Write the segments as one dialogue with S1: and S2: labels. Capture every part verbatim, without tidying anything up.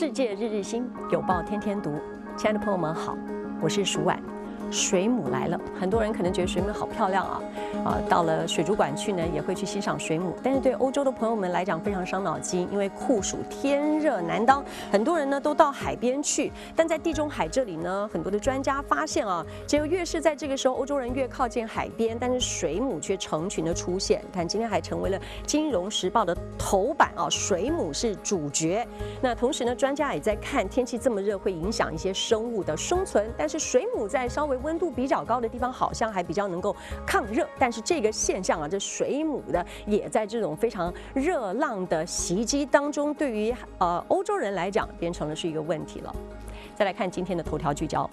S1: 世界日日新，有报天天读。亲爱的朋友们好，我是舒婉。水母来了，很多人可能觉得水母好漂亮啊，啊，到了水族馆去呢，也会去欣赏水母。但是对欧洲的朋友们来讲，非常伤脑筋，因为酷暑天热难当，很多人呢都到海边去。但在地中海这里呢，很多的专家发现啊，结果越是在这个时候，欧洲人越靠近海边，但是水母却成群的出现。看今天还成为了《金融时报》的头版啊，水母是主角。那同时呢，专家也在看，天气这么热会影响一些生物的生存，但是水母在稍微温度比较高的地方，好像还比较能够抗热。但是这个现象啊，这水母的也在这种非常热浪的袭击当中，对于呃欧洲人来讲，变成了是一个问题了。再来看今天的头条聚焦。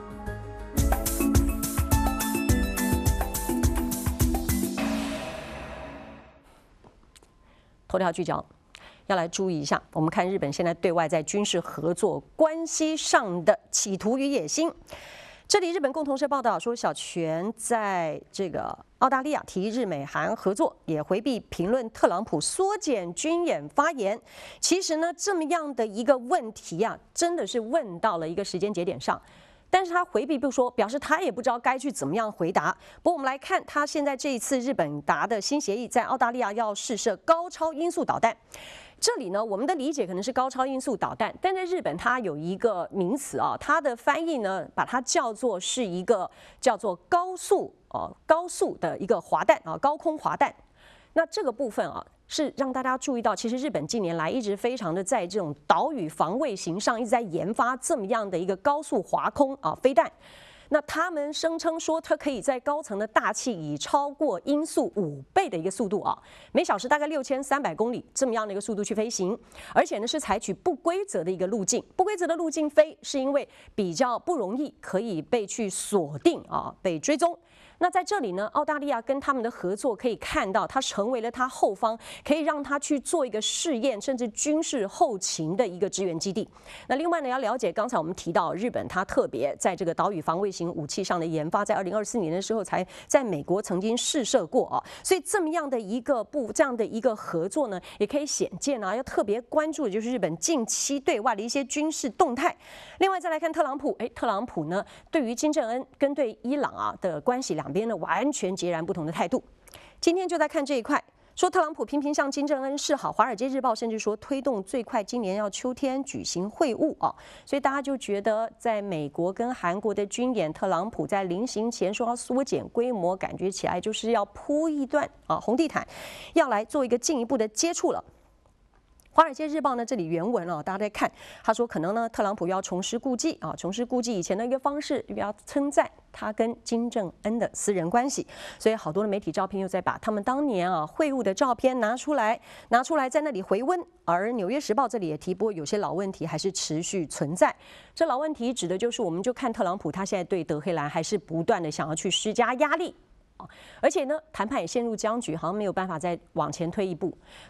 S1: 头条聚焦。要来注意一下，我们看日本现在对外在军事合作关系上的企图与野心。这里日本共同社报道说，小泉在这个澳大利亚提日美韩合作，也回避评论特朗普缩减军演发言。其实呢，这么样的一个问题啊，真的是问到了一个时间节点上。但是他回避不说，表示他也不知道该去怎么样回答。不过我们来看，他现在这一次日本达的新协议，在澳大利亚要试射高超音速导弹。这里呢，我们的理解可能是高超音速导弹，但在日本它有一个名词啊，它的翻译呢，把它叫做是一个叫做高速哦高速的一个滑弹啊，高空滑弹。那这个部分啊，是让大家注意到，其实日本近年来一直非常的在这种岛屿防卫型上一直在研发这么样的一个高速滑空啊飞弹。那他们声称说，它可以在高层的大气以超过音速五倍的一个速度啊，每小时大概六千三百公里这么样的一个速度去飞行，而且呢是采取不规则的一个路径。不规则的路径飞，是因为比较不容易可以被去锁定啊，被追踪。那在这里呢，澳大利亚跟他们的合作可以看到，它成为了它后方可以让它去做一个试验，甚至军事后勤的一个支援基地。那另外呢，要了解刚才我们提到日本，它特别在这个岛屿防卫型武器上的研发，在二零二四年的时候才在美国曾经试射过啊。所以这么样的一个不这样的一个合作呢，也可以显见啊，要特别关注的就是日本近期对外的一些军事动态。另外再来看特朗普，哎，特朗普呢对于金正恩跟对伊朗啊的关系两边呢完全截然不同的态度。今天就在看这一块，说特朗普频频向金正恩示好，《华尔街日报》甚至说推动最快今年要秋天举行会晤啊，所以大家就觉得在美国跟韩国的军演，特朗普在临行前说要缩减规模，感觉起来就是要铺一段啊红地毯，要来做一个进一步的接触了。《华尔街日报》呢，这里原文啊，大家在看，他说可能呢，特朗普要重施故技啊，重施故技以前的一个方式，要称赞他跟金正恩的私人关系，所以好多的媒体照片又在把他们当年啊会晤的照片拿出来，拿出来在那里回温。而《纽约时报》这里也提拨，有些老问题还是持续存在。这老问题指的就是，我们就看特朗普他现在对德黑兰还是不断的想要去施加压力。而且呢，谈判也陷入僵局，好像没有办法再往前推一步。